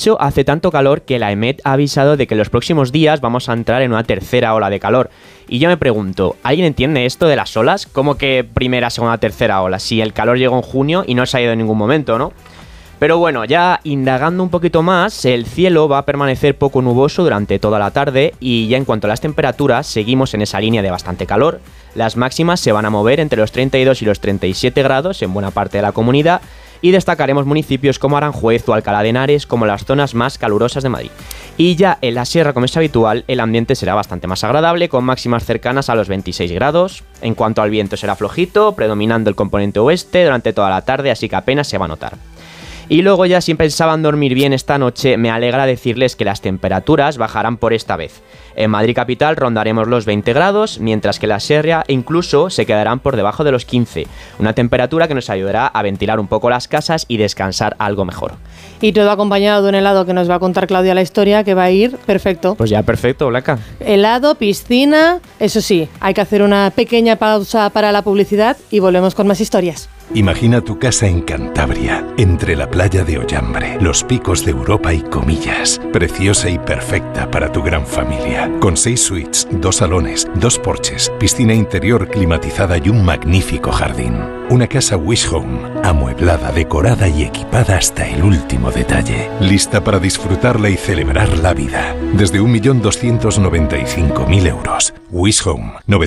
hecho, hace tanto calor que la EMET ha avisado de que en los próximos días vamos a entrar en una tercera ola de calor. Y yo me pregunto, ¿alguien entiende esto de las olas? ¿Cómo que primera, segunda, tercera ola? Si el calor llegó en junio y no se ha ido en ningún momento, ¿no? Pero bueno, ya indagando un poquito más, el cielo va a permanecer poco nuboso durante toda la tarde y ya en cuanto a las temperaturas, seguimos en esa línea de bastante calor. Las máximas se van a mover entre los 32 y los 37 grados en buena parte de la comunidad y destacaremos municipios como Aranjuez o Alcalá de Henares como las zonas más calurosas de Madrid. Y ya en la sierra, como es habitual, el ambiente será bastante más agradable, con máximas cercanas a los 26 grados. En cuanto al viento será flojito, predominando el componente oeste durante toda la tarde, así que apenas se va a notar. Y luego ya si pensaban dormir bien esta noche, me alegra decirles que las temperaturas bajarán por esta vez. En Madrid capital rondaremos los 20 grados, mientras que la sierra incluso se quedarán por debajo de los 15, una temperatura que nos ayudará a ventilar un poco las casas y descansar algo mejor. Y todo acompañado de un helado que nos va a contar Claudia la historia, que va a ir perfecto. Pues ya perfecto, Blanca. Helado, piscina, eso sí, hay que hacer una pequeña pausa para la publicidad y volvemos con más historias. Imagina tu casa en Cantabria, entre la playa de Ollambre, los picos de Europa y Comillas. Preciosa y perfecta para tu gran familia. Con 6 suites, 2 salones, 2 porches, piscina interior climatizada y un magnífico jardín. Una casa Wish Home, amueblada, decorada y equipada hasta el último detalle. Lista para disfrutarla y celebrar la vida. Desde 1.295.000 euros. Wish Home,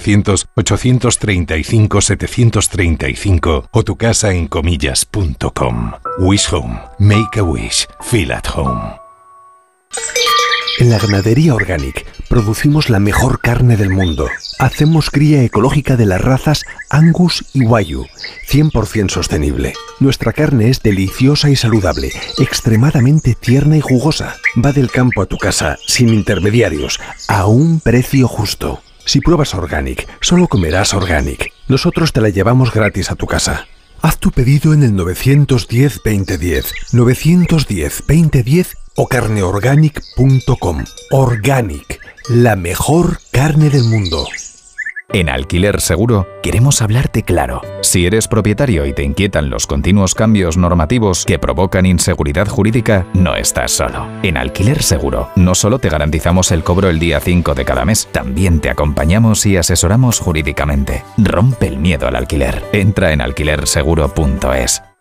900-835-735 o tu casa en comillas.com. Wish Home. Make a wish. Feel at home. En la Ganadería Organic producimos la mejor carne del mundo. Hacemos cría ecológica de las razas Angus y Wagyu, 100% sostenible. Nuestra carne es deliciosa y saludable, extremadamente tierna y jugosa. Va del campo a tu casa, sin intermediarios, a un precio justo. Si pruebas Organic, solo comerás Organic. Nosotros te la llevamos gratis a tu casa. Haz tu pedido en el 910-2010, 910-2010 o carneorganic.com. Organic, la mejor carne del mundo. En Alquiler Seguro queremos hablarte claro. Si eres propietario y te inquietan los continuos cambios normativos que provocan inseguridad jurídica, no estás solo. En Alquiler Seguro no solo te garantizamos el cobro el día 5 de cada mes, también te acompañamos y asesoramos jurídicamente. Rompe el miedo al alquiler. Entra en alquilerseguro.es.